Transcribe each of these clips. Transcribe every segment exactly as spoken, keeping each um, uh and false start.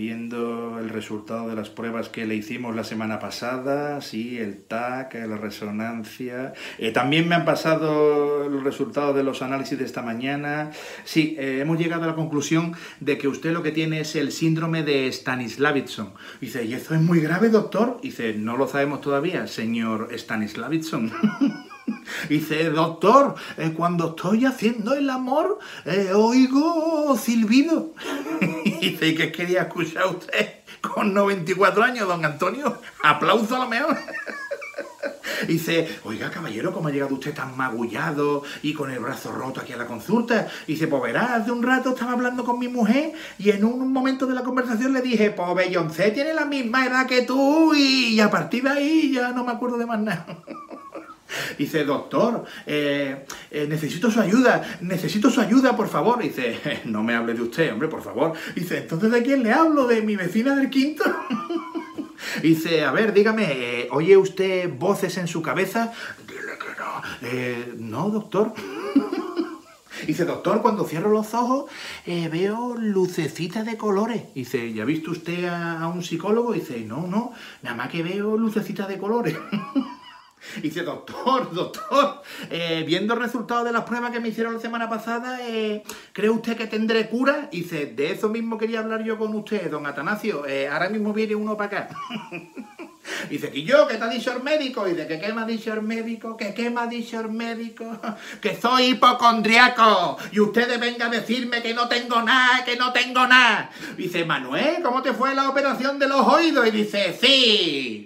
Viendo el resultado de las pruebas que le hicimos la semana pasada, sí, el T A C, la resonancia. Eh, también me han pasado los resultados de los análisis de esta mañana. Sí, eh, hemos llegado a la conclusión de que usted lo que tiene es el síndrome de Stanislavitson. Dice, ¿y eso es muy grave, doctor? Dice, no lo sabemos todavía, señor Stanislavitson. Dice, doctor, eh, cuando estoy haciendo el amor, eh, oigo silbido. Dice, ¿qué quería escuchar usted con noventa y cuatro años, don Antonio? Aplauso a lo mejor. Dice, oiga, caballero, ¿cómo ha llegado usted tan magullado y con el brazo roto aquí a la consulta? Dice, pues verás, hace un rato estaba hablando con mi mujer y en un momento de la conversación le dije, pues Beyoncé tiene la misma edad que tú, y a partir de ahí ya no me acuerdo de más nada. Dice, doctor, eh, eh, necesito su ayuda, necesito su ayuda, por favor. Dice, no me hable de usted, hombre, por favor. Dice, ¿entonces de quién le hablo? ¿De mi vecina del quinto? Dice, a ver, dígame, eh, ¿oye usted voces en su cabeza? Dile que no. Eh, no, doctor. Dice, doctor, cuando cierro los ojos eh, veo lucecitas de colores. Dice, ¿ya ha visto usted a, a un psicólogo? Dice, no, no, nada más que veo lucecitas de colores. Dice, doctor, doctor, eh, viendo el resultado de las pruebas que me hicieron la semana pasada, eh, ¿cree usted que tendré cura? Dice, de eso mismo quería hablar yo con usted, don Atanasio, eh, ahora mismo viene uno para acá. Dice, que yo, ¿qué te ha dicho el médico? Dice, ¿que qué me ha dicho el médico? ¿Que qué me ha dicho el médico? Que soy hipocondriaco y ustedes vengan a decirme que no tengo nada, que no tengo nada. Dice, Manuel, ¿cómo te fue la operación de los oídos? Y dice, sí.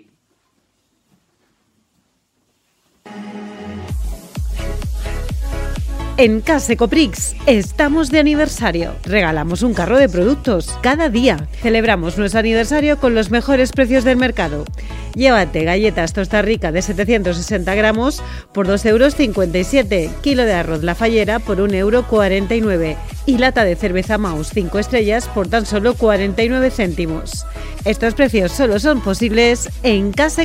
En Casecoprix estamos de aniversario. Regalamos un carro de productos cada día. Celebramos nuestro aniversario con los mejores precios del mercado. Llévate galletas Tosta Rica de setecientos sesenta gramos por dos euros cincuenta y siete, kilo de arroz La Fallera por un euro cuarenta y nueve y lata de cerveza Maus cinco estrellas por tan solo cuarenta y nueve céntimos. Estos precios solo son posibles en Casecoprix.